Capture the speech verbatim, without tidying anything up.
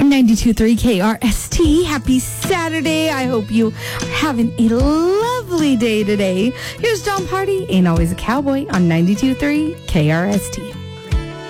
on ninety-two point three K R S T. Happy Saturday. I hope you are having a lovely day today. Here's John Party, Ain't Always a Cowboy on ninety-two point three K R S T.